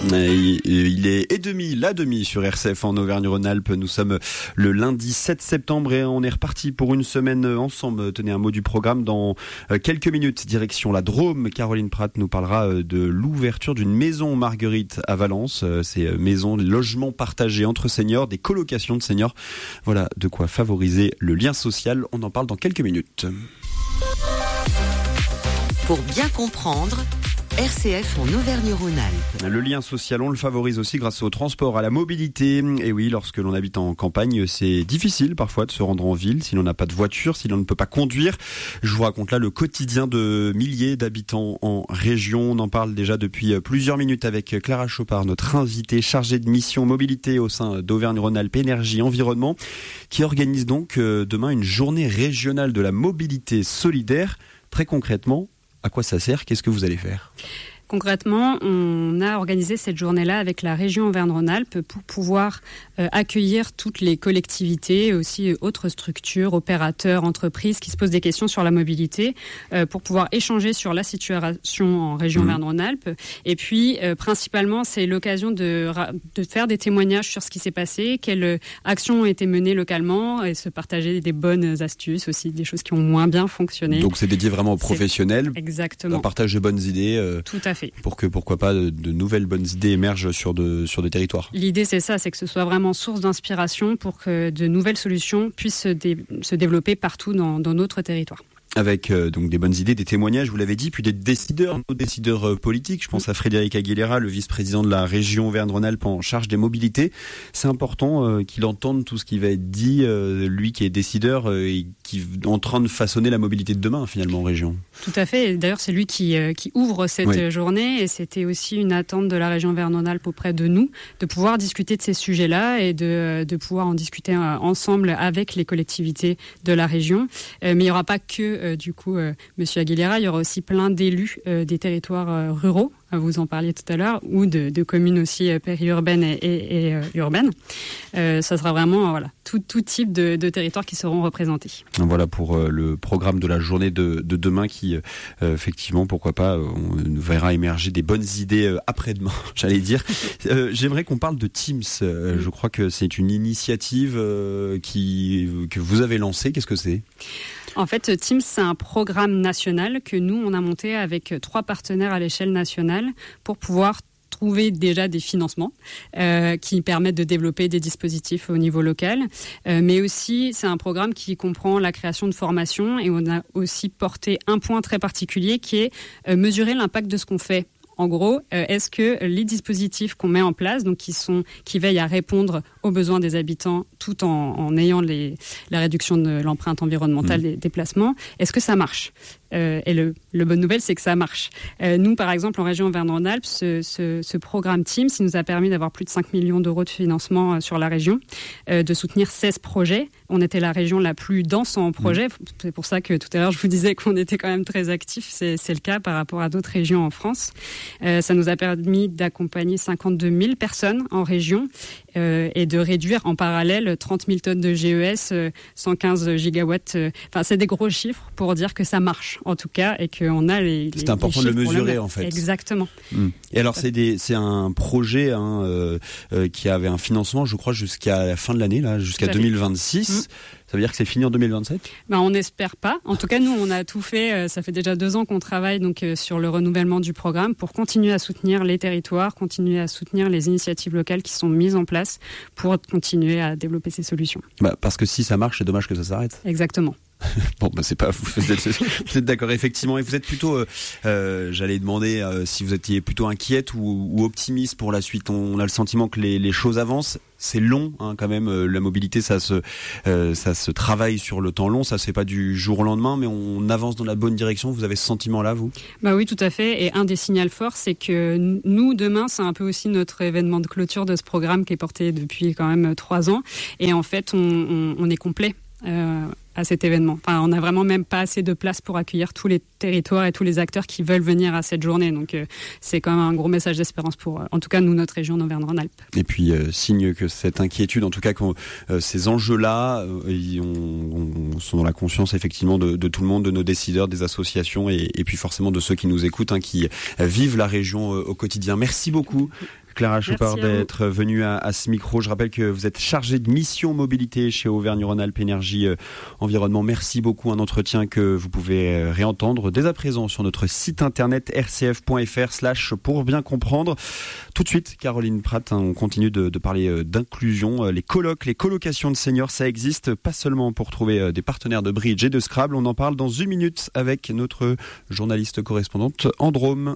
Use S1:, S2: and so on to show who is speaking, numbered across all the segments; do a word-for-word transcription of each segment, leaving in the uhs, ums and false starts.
S1: Il est et demi, la demi sur R C F en Auvergne-Rhône-Alpes. Nous sommes le lundi sept septembre et on est reparti pour une semaine ensemble. Tenez un mot du programme dans quelques minutes. Direction la Drôme. Caroline Pratt nous parlera de l'ouverture d'une maison Marguerite à Valence. Ces maisons, logements partagés entre seniors, des colocations de seniors. Voilà de quoi favoriser le lien social. On en parle dans quelques minutes.
S2: Pour bien comprendre, R C F en Auvergne-Rhône-Alpes.
S1: Le lien social, on le favorise aussi grâce au transport, à la mobilité. Et oui, lorsque l'on habite en campagne, c'est difficile parfois de se rendre en ville si l'on n'a pas de voiture, si l'on ne peut pas conduire. Je vous raconte là le quotidien de milliers d'habitants en région. On en parle déjà depuis plusieurs minutes avec Clara Chopard, notre invitée chargée de mission mobilité au sein d'Auvergne-Rhône-Alpes Énergie Environnement, qui organise donc demain une journée régionale de la mobilité solidaire. Très concrètement, à quoi ça sert? Qu'est-ce que vous allez faire?
S3: Concrètement, on a organisé cette journée-là avec la région Auvergne-Rhône-Alpes pour pouvoir euh, accueillir toutes les collectivités, aussi euh, autres structures, opérateurs, entreprises qui se posent des questions sur la mobilité, euh, pour pouvoir échanger sur la situation en région mmh. Auvergne-Rhône-Alpes. Et puis, euh, principalement, c'est l'occasion de, de faire des témoignages sur ce qui s'est passé, quelles actions ont été menées localement et se partager des bonnes astuces aussi, des choses qui ont moins bien fonctionné.
S1: Donc, c'est dédié vraiment aux professionnels.
S3: C'est... Exactement.
S1: Un partage de bonnes idées. Euh...
S3: Tout à fait.
S1: Pour que, pourquoi pas, de, de nouvelles bonnes idées émergent sur, de, sur des territoires.
S3: L'idée, c'est ça, c'est que ce soit vraiment source d'inspiration pour que de nouvelles solutions puissent se, dé, se développer partout dans, dans notre territoire.
S1: Avec euh, donc des bonnes idées, des témoignages, vous l'avez dit, puis des décideurs, nos décideurs euh, politiques. Je pense à Frédéric Aguilera, le vice-président de la région Auvergne-Rhône-Alpes en charge des mobilités. C'est important euh, qu'il entende tout ce qui va être dit, euh, lui qui est décideur euh, et qui est en train de façonner la mobilité de demain finalement en région.
S3: Tout à fait. Et d'ailleurs, c'est lui qui, euh, qui ouvre cette oui. journée et c'était aussi une attente de la région Auvergne-Rhône-Alpes auprès de nous, de pouvoir discuter de ces sujets-là et de, de pouvoir en discuter euh, ensemble avec les collectivités de la région. Euh, mais il n'y aura pas que Euh, du coup, euh, Monsieur Aguilera, il y aura aussi plein d'élus euh, des territoires euh, ruraux, vous en parliez tout à l'heure, ou de, de communes aussi euh, périurbaines et, et, et euh, urbaines. Euh, ça sera vraiment euh, voilà, tout, tout type de, de territoires qui seront représentés.
S1: Voilà pour euh, le programme de la journée de, de demain qui, euh, effectivement, pourquoi pas, on verra émerger des bonnes idées euh, après-demain, j'allais dire. Euh, j'aimerais qu'on parle de Teams. Euh, je crois que c'est une initiative euh, qui, que vous avez lancée. Qu'est-ce que c'est ?
S3: En fait, Teams, c'est un programme national que nous, on a monté avec trois partenaires à l'échelle nationale pour pouvoir trouver déjà des financements euh, qui permettent de développer des dispositifs au niveau local. Euh, mais aussi, c'est un programme qui comprend la création de formations et on a aussi porté un point très particulier qui est euh, mesurer l'impact de ce qu'on fait. En gros, euh, est-ce que les dispositifs qu'on met en place, donc qui sont, qui veillent à répondre aux besoins des habitants, tout en, en ayant les, la réduction de l'empreinte environnementale mmh. des déplacements, est-ce que ça marche ? Euh, et le, le bonne nouvelle, c'est que ça marche. Euh, nous, par exemple, en région Auvergne-Rhône-Alpes, ce, ce, ce programme Teams, il nous a permis d'avoir plus de cinq millions d'euros de financement euh, sur la région, euh, de soutenir seize projets. On était la région la plus dense en projets. Mmh. C'est pour ça que tout à l'heure, je vous disais qu'on était quand même très actifs. C'est, c'est le cas par rapport à d'autres régions en France. Euh, ça nous a permis d'accompagner cinquante-deux mille personnes en région euh, et de réduire en parallèle trente mille tonnes de G E S, euh, cent quinze gigawatts. Euh, enfin, c'est des gros chiffres pour dire que ça marche, en tout cas, et qu'on a les, les
S1: C'est important les de le mesurer, en fait.
S3: Exactement.
S1: Mmh. Et alors, c'est, des, c'est un projet hein, euh, euh, qui avait un financement, je crois, jusqu'à la fin de l'année, là, jusqu'à deux mille vingt-six. Mmh. Ça veut dire que c'est fini en deux mille vingt-sept ?
S3: Ben, on n'espère pas. En tout cas, nous, on a tout fait. Ça fait déjà deux ans qu'on travaille donc, sur le renouvellement du programme pour continuer à soutenir les territoires, continuer à soutenir les initiatives locales qui sont mises en place pour continuer à développer ces solutions.
S1: Bah, parce que si ça marche, c'est dommage que ça s'arrête.
S3: Exactement.
S1: Bon, bah c'est pas vous. Vous êtes, vous êtes d'accord effectivement, et vous êtes plutôt. Euh, euh, j'allais demander euh, si vous étiez plutôt inquiète ou, ou optimiste pour la suite. On, on a le sentiment que les, les choses avancent. C'est long, hein, quand même. Euh, la mobilité, ça se, euh, ça se travaille sur le temps long. Ça se fait pas du jour au lendemain, mais on avance dans la bonne direction. Vous avez ce sentiment-là, vous ?
S3: Bah oui, tout à fait. Et un des signaux forts, c'est que nous, demain, c'est un peu aussi notre événement de clôture de ce programme qui est porté depuis quand même trois ans. Et en fait, on, on, on est complet. Euh, à cet événement. Enfin, on n'a vraiment même pas assez de place pour accueillir tous les territoires et tous les acteurs qui veulent venir à cette journée. Donc, euh, c'est quand même un gros message d'espérance pour, euh, en tout cas, nous, notre région d'Auvergne-Rhône-Alpes.
S1: Et puis, euh, signe que cette inquiétude, en tout cas, quand euh, ces enjeux-là euh, on, on, sont dans la conscience, effectivement, de, de tout le monde, de nos décideurs, des associations et, et puis forcément de ceux qui nous écoutent, hein, qui euh, vivent la région euh, au quotidien. Merci beaucoup, Clara Choupard d'être venue à, à ce micro. Je rappelle que vous êtes chargée de mission mobilité chez Auvergne-Rhône-Alpes Énergie euh, Environnement. Merci beaucoup. Un entretien que vous pouvez euh, réentendre dès à présent sur notre site internet r c f point f r slash pour bien comprendre. Tout de suite, Caroline Pratt, hein, on continue de, de parler euh, d'inclusion. Euh, les colocs, les colocations de seniors, ça existe pas seulement pour trouver euh, des partenaires de bridge et de Scrabble. On en parle dans une minute avec notre journaliste correspondante Androme.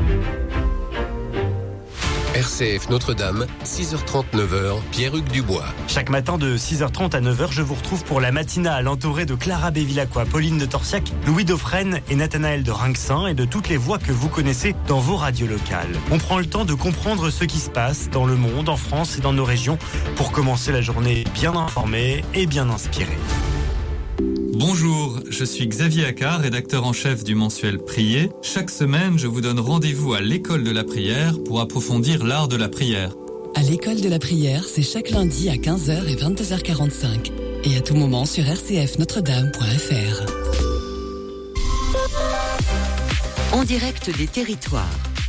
S4: R C F Notre-Dame, six heures trente, neuf heures, Pierre-Hugues Dubois.
S5: Chaque matin de six heures trente à neuf heures, je vous retrouve pour la matinale entourée de Clara Bévilacqua, Pauline de Torsiac, Louis Dauphren et Nathanaël de Rinxin et de toutes les voix que vous connaissez dans vos radios locales. On prend le temps de comprendre ce qui se passe dans le monde, en France et dans nos régions pour commencer la journée bien informée et bien inspirée.
S6: Bonjour, je suis Xavier Accard, rédacteur en chef du mensuel Prier. Chaque semaine, je vous donne rendez-vous à l'école de la prière pour approfondir l'art de la prière.
S7: À l'école de la prière, c'est chaque lundi à quinze heures et vingt-deux heures quarante-cinq. Et à tout moment sur r c f notre dame point f r.
S2: En direct des territoires.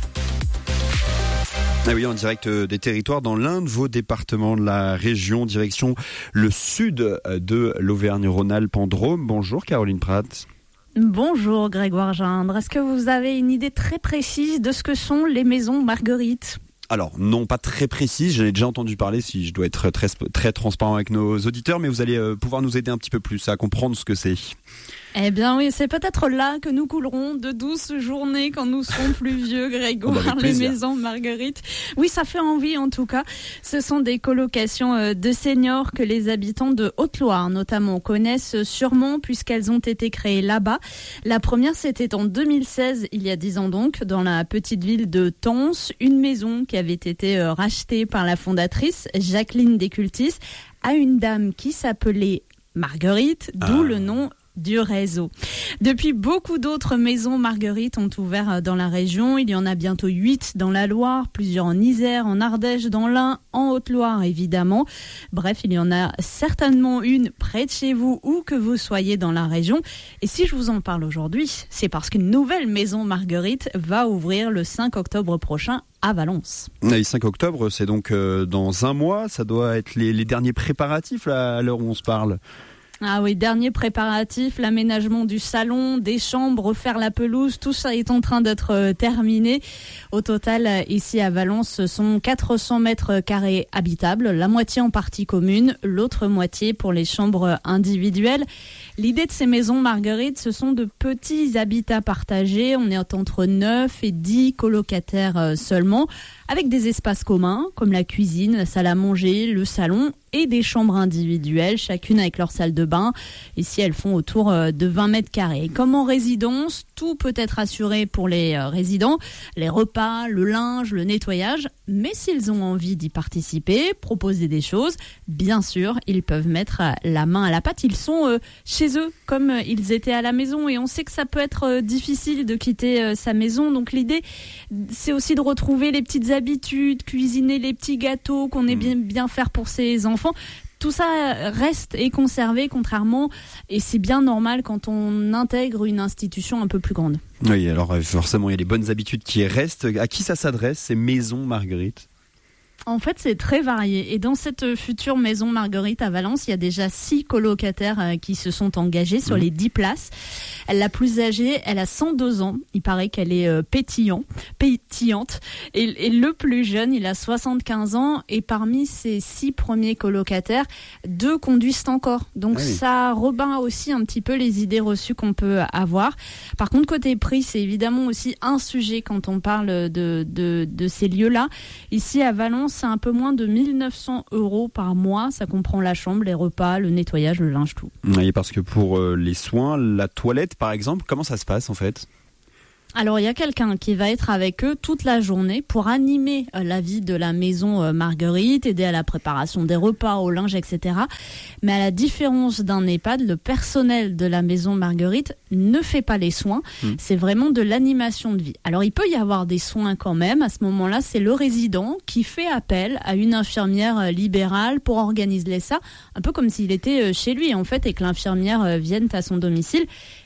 S1: Ah oui, en direct des territoires dans l'un de vos départements de la région, direction le sud de l'Auvergne-Rhône-Alpes en Drôme. Bonjour Caroline Pratt.
S8: Bonjour Grégoire Gindre. Est-ce que vous avez une idée très précise de ce que sont les maisons Marguerite ?
S1: Alors, non, pas très précise, j'en ai déjà entendu parler, si je dois être très, très transparent avec nos auditeurs, mais vous allez pouvoir nous aider un petit peu plus à comprendre ce que c'est.
S8: Eh bien oui, c'est peut-être là que nous coulerons de douces journées quand nous serons plus vieux, Grégoire, oh bah les maisons Marguerite. Oui, ça fait envie en tout cas. Ce sont des colocations de seniors que les habitants de Haute-Loire notamment connaissent sûrement puisqu'elles ont été créées là-bas. La première, c'était en deux mille seize, il y a dix ans donc, dans la petite ville de Tence, une maison qui avait été rachetée par la fondatrice Jacqueline Descultis à une dame qui s'appelait Marguerite, d'où ah. le nom du réseau. Depuis, beaucoup d'autres maisons Marguerite ont ouvert dans la région. Il y en a bientôt huit dans la Loire, plusieurs en Isère, en Ardèche, dans l'Ain, en Haute-Loire évidemment. Bref, il y en a certainement une près de chez vous ou que vous soyez dans la région. Et si je vous en parle aujourd'hui, c'est parce qu'une nouvelle maison Marguerite va ouvrir le cinq octobre prochain à Valence.
S1: Le cinq octobre, c'est donc euh, dans un mois. Ça doit être les, les derniers préparatifs là, à l'heure où on se parle.
S8: Ah oui, dernier préparatif, l'aménagement du salon, des chambres, refaire la pelouse, tout ça est en train d'être euh, terminé. Au total, ici à Valence, ce sont quatre cents mètres carrés habitables, la moitié en partie commune, l'autre moitié pour les chambres individuelles. L'idée de ces maisons Marguerite, ce sont de petits habitats partagés. On est entre neuf et dix colocataires seulement, avec des espaces communs, comme la cuisine, la salle à manger, le salon, et des chambres individuelles, chacune avec leur salle de bain. Ici, elles font autour de vingt mètres carrés. Comme en résidence, tout peut être assuré pour les résidents, les repas, le linge, le nettoyage. Mais s'ils ont envie d'y participer, proposer des choses, bien sûr, ils peuvent mettre la main à la pâte. Ils sont euh, chez eux, comme ils étaient à la maison. Et on sait que ça peut être euh, difficile de quitter euh, sa maison. Donc l'idée, c'est aussi de retrouver les petites habitudes, cuisiner les petits gâteaux qu'on aime bien, bien faire pour ses enfants. Tout ça reste et conservé, contrairement, et c'est bien normal quand on intègre une institution un peu plus grande.
S1: Oui, alors forcément, il y a les bonnes habitudes qui restent. À qui ça s'adresse, ces maisons Marguerite ?
S8: En fait, c'est très varié. Et dans cette future maison Marguerite à Valence, il y a déjà six colocataires qui se sont engagés sur mmh. les dix places. La plus âgée, elle a cent deux ans. Il paraît qu'elle est pétillant, pétillante. Et, et le plus jeune, il a soixante-quinze ans. Et parmi ces six premiers colocataires, deux conduisent encore. Donc ah oui. ça rebat aussi un petit peu les idées reçues qu'on peut avoir. Par contre, côté prix, c'est évidemment aussi un sujet quand on parle de, de, de ces lieux-là. Ici, à Valence, c'est un peu moins de mille neuf cents euros par mois. Ça comprend la chambre, les repas, le nettoyage, le linge, tout.
S1: Oui, parce que pour euh, les soins, la toilette par exemple, comment ça se passe en fait ?
S8: Alors, il y a quelqu'un qui va être avec eux toute la journée pour animer euh, la vie de la maison euh, Marguerite, aider à la préparation des repas, au linge, et cetera. Mais à la différence d'un EHPAD, le personnel de la maison Marguerite ne fait pas les soins. Mmh. C'est vraiment de l'animation de vie. Alors, il peut y avoir des soins quand même. À ce moment-là, c'est le résident qui fait appel à une infirmière euh, libérale pour organiser ça, un peu comme s'il était euh, chez lui, en fait, et que l'infirmière euh, vienne à son domicile.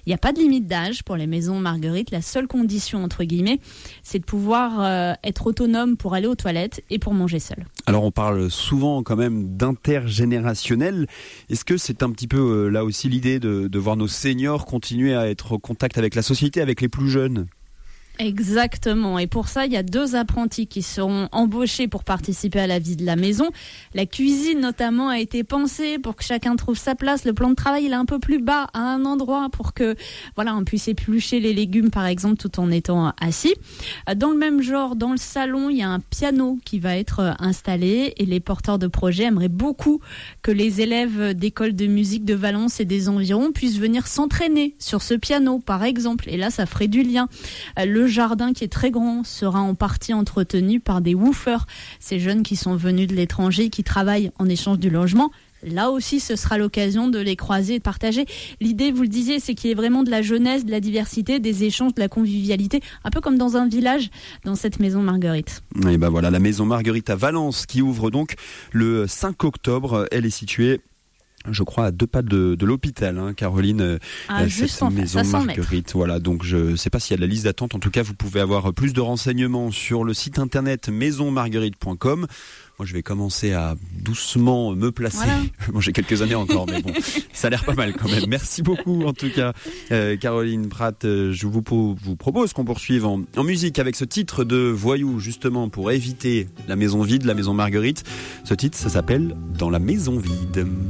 S8: Il n'y a pas de limite d'âge pour les maisons Marguerite. La seule condition, entre guillemets, c'est de pouvoir euh, être autonome pour aller aux toilettes et pour manger seul.
S1: Alors on parle souvent quand même d'intergénérationnel. Est-ce que c'est un petit peu euh, là aussi l'idée de, de voir nos seniors continuer à être en contact avec la société, avec les plus jeunes ?
S8: Exactement. Et pour ça, il y a deux apprentis qui seront embauchés pour participer à la vie de la maison. La cuisine, notamment, a été pensée pour que chacun trouve sa place. Le plan de travail, il est un peu plus bas à un endroit pour que, voilà, on puisse éplucher les légumes, par exemple, tout en étant assis. Dans le même genre, dans le salon, il y a un piano qui va être installé et les porteurs de projet aimeraient beaucoup que les élèves d'école de musique de Valence et des environs puissent venir s'entraîner sur ce piano, par exemple. Et là, ça ferait du lien. Le Le jardin qui est très grand sera en partie entretenu par des woofers, ces jeunes qui sont venus de l'étranger, qui travaillent en échange du logement. Là aussi, ce sera l'occasion de les croiser et de partager. L'idée, vous le disiez, c'est qu'il y ait vraiment de la jeunesse, de la diversité, des échanges, de la convivialité, un peu comme dans un village, dans cette maison Marguerite.
S1: Et ben voilà, la maison Marguerite à Valence qui ouvre donc le cinq octobre. Elle est située, je crois, à deux pas de, de l'hôpital, hein, Caroline.
S8: Ah,
S1: euh,
S8: juste
S1: cette
S8: en
S1: maison
S8: face, à cent
S1: Marguerite.
S8: mètres.
S1: Voilà, donc je ne sais pas s'il y a de la liste d'attente. En tout cas, vous pouvez avoir plus de renseignements sur le site internet maison marguerite point com. Moi, je vais commencer à doucement me placer.
S8: Voilà.
S1: Bon, j'ai quelques années encore, mais bon, ça a l'air pas mal quand même. Merci beaucoup, en tout cas, euh, Caroline Pratt. Euh, je vous, vous propose qu'on poursuive en, en musique avec ce titre de Voyou, justement, pour éviter la maison vide, la maison Marguerite. Ce titre, ça s'appelle Dans la maison vide.